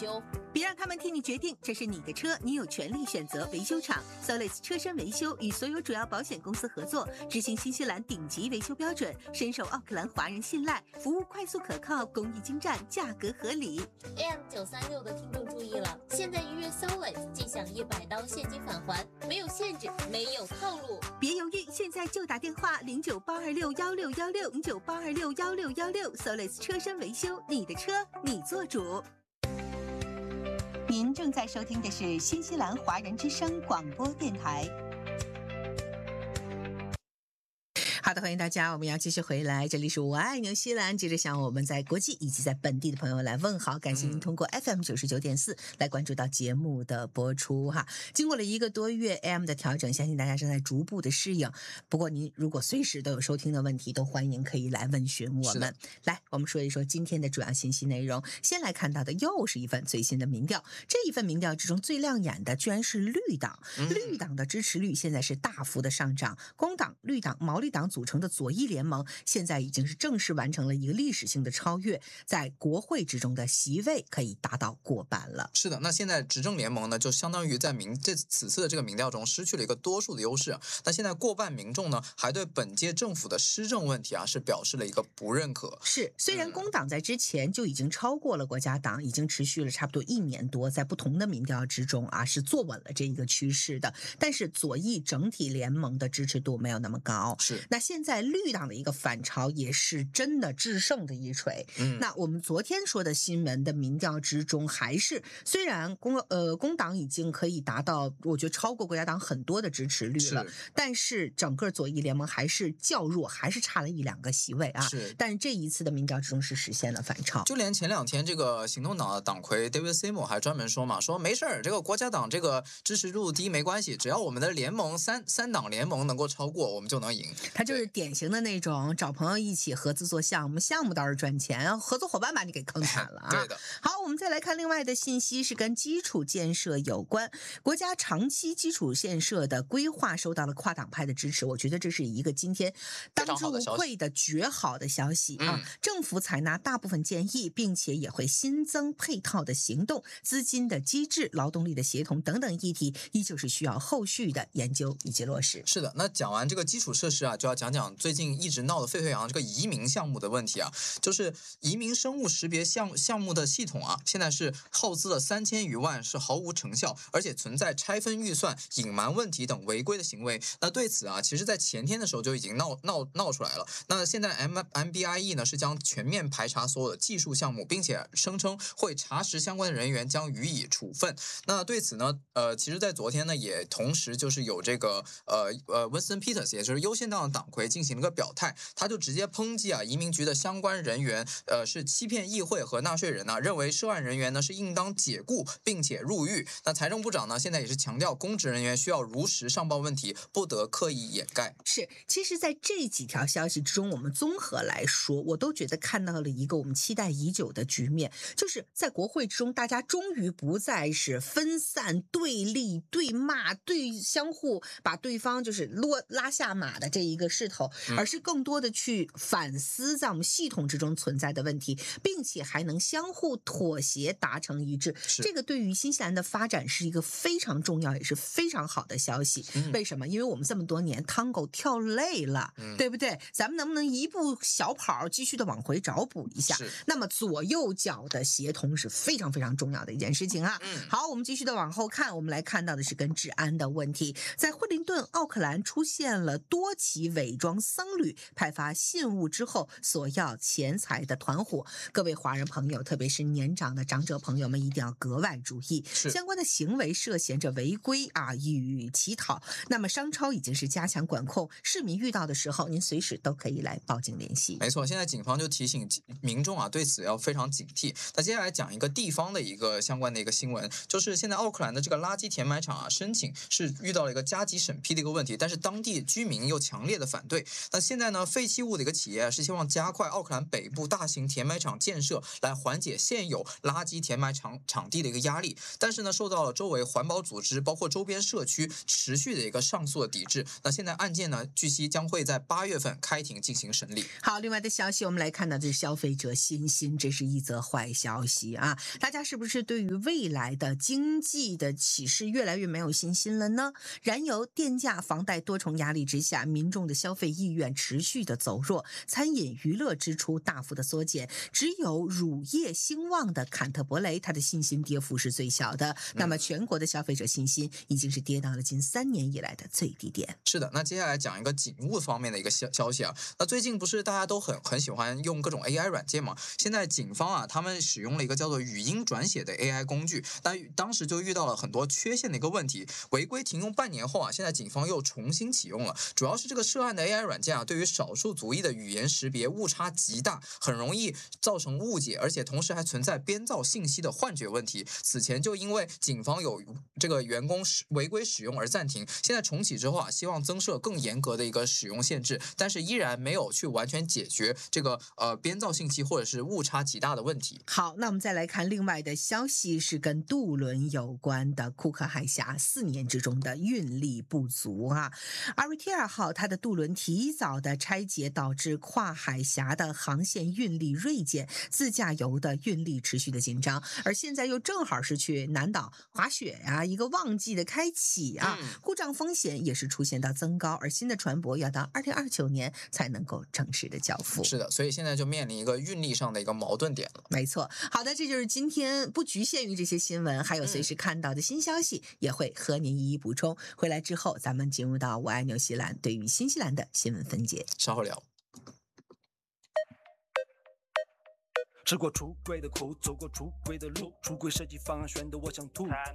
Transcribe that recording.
修。 别让他们替你决定，这是你的车，你有权利选择维修厂。Solis 车身维修与所有主要保险公司合作，执行新西兰顶级维修标准，深受奥克兰华人信赖，服务快速可靠，工艺精湛，价格合理。 AM936 的听众注意了，现在预约 Solis 即享100刀现金返还，没有限制，没有套路。 别犹豫，现在就打电话0982616616，0982616616 Solis 车身维修，你的车你做主。您正在收听的是新西兰华人之声广播电台。好的，欢迎大家，我们要继续回来，这里是我爱纽西兰，接着向我们在国际以及在本地的朋友来问好，感谢您通过 FM99.4 来关注到节目的播出哈。经过了1个多月 AM 的调整，相信大家正在逐步的适应。不过您如果随时都有收听的问题，都欢迎可以来问询我们。来，我们说一说今天的主要信息内容。先来看到的又是一份最新的民调，这一份民调之中最亮眼的居然是绿党，绿党的支持率现在是大幅的上涨，工党、绿党、毛利党组成的左翼联盟现在已经是正式完成了一个历史性的超越，在国会之中的席位可以达到过半了。 是的，那现在执政联盟呢，就相当于在此次的这个民调中失去了一个多数的优势。那现在过半民众呢，还对本届政府的施政问题是表示了一个不认可。 是，虽然工党在之前就已经超过了国家党，已经持续了差不多1年多，在不同的民调之中是坐稳了这一个趋势的，但是左翼整体联盟的支持度没有那么高。 是， 那现在绿党的一个反超也是真的制胜的一锤。那我们昨天说的新闻的民调之中，还是虽然工党已经可以达到我觉得超过国家党很多的支持率了，但是整个左翼联盟还是较弱，还是差了1-2个席位啊。 是， 但是这一次的民调之中是实现了反超。 就连前2天这个行动党的党魁 David Seymour 还专门说嘛，说没事儿，这个国家党这个支持度低没关系，只要我们的联盟三党联盟能够超过，我们就能赢。 他就是典型的那种找朋友一起合资做项目，项目倒是赚钱，合作伙伴把你给坑惨了啊。 对的。 好，我们再来看另外的信息，是跟基础建设有关。国家长期基础建设的规划受到了跨党派的支持，我觉得这是一个今天当之无愧的绝好的消息啊！政府采纳大部分建议，并且也会新增配套的行动、资金的机制、劳动力的协同等等议题，依旧是需要后续的研究以及落实。 是的，那讲完这个基础设施就要讲讲最近一直闹得沸沸扬扬这个移民项目的问题就是移民生物识别项目的系统现在是耗资了3000余万，是毫无成效，而且存在拆分预算、隐瞒问题等违规的行为。那对此其实在前天的时候就已经闹出来了。那现在 MBIE 呢是将全面排查所有的技术项目，并且声称会查实相关的人员，将予以处分。那对此呢，其实在昨天呢也同时就是有这个Winston Peters， 也就是优先党的党魁进行了个表态，他就直接抨击移民局的相关人员是欺骗议会和纳税人认为涉案人员呢是应当解雇并且入狱。那财政部长呢现在也是强调，公职人员需要如实上报问题，不得刻意掩盖。 是，其实在这几条消息之中，我们综合来说，我都觉得看到了一个我们期待已久的局面，就是在国会之中，大家终于不再是分散、对立、对骂、相互把对方就是拉下马的这一个势头，而是更多的去反思在我们系统之中存在的问题，并且还能相互妥协达成一致。这个对于新西兰的发展是一个非常重要也是非常好的消息。为什么？因为我们这么多年趟狗跳累了，对不对？咱们能不能一步小跑继续的往回找补一下？那么左右脚的协同是非常非常重要的一件事情好，我们继续的往后看，我们来看到的是跟治安的问题。在惠灵顿、奥克兰出现了多起伪装僧侣派发信物之后索要钱财的团伙，各位华人朋友，特别是年长的长者朋友们一定要格外注意，相关的行为涉嫌着违规与乞讨。那么商超已经是加强管控，市民遇到的时候您随时都可以来报警联系。 没错，现在警方就提醒民众对此要非常警惕。那接下来讲一个地方的一个相关的一个新闻，就是现在奥克兰的这个垃圾填埋场申请是遇到了一个加急审批的一个问题，但是当地居民又强烈的反反对。那现在呢，废弃物的一个企业是希望加快奥克兰北部大型填埋场建设，来缓解现有垃圾填埋场地的一个压力。但是呢，受到了周围环保组织包括周边社区持续的一个上诉的抵制。那现在案件呢，据悉将会在8月份开庭进行审理。 好，另外的消息我们来看到这是消费者信心，这是一则坏消息啊！大家是不是对于未来的经济的启示越来越没有信心了呢？燃油、电价、房贷多重压力之下，民众的消费意愿持续的走弱，餐饮娱乐支出大幅的缩减，只有乳业兴旺的坎特伯雷，它的信心跌幅是最小的。那么全国的消费者信心已经是跌到了近3年以来的最低点。 是的，那接下来讲一个警务方面的一个消息啊。那最近不是大家都很喜欢用各种 AI 软件嘛？现在警方啊，他们使用了一个叫做语音转写的 AI 工具，但当时就遇到了很多缺陷的一个问题。违规停用半年后啊，现在警方又重新启用了。主要是这个涉案的 AI 软件啊，对于少数族裔的语言识别误差极大，很容易造成误解，而且同时还存在编造信息的幻觉问题。此前就因为警方有这个员工违规使用而暂停，现在重启之后啊，希望增设更严格的一个使用限制，但是依然没有去完全解决这个编造信息或者是误差极大的问题。 好，那我们再来看另外的消息，是跟渡轮有关的。库克海峡4年之中的运力不足啊，阿瑞提尔号它的渡轮提早的拆解，导致跨海峡的航线运力锐减，自驾游的运力持续的紧张，而现在又正好是去南岛滑雪啊，一个旺季的开启啊，故障风险也是出现到增高，而新的船舶要到2029年才能够正式的交付。 是的，所以现在就面临一个运力上的一个矛盾点了。 没错，好的，这就是今天不局限于这些新闻，还有随时看到的新消息，也会和您一一补充。回来之后，咱们进入到我爱纽西兰对于新西兰的新闻分解。 稍后聊。 吃过出轨的苦，走过出轨的路，出轨设计方案选的我想吐。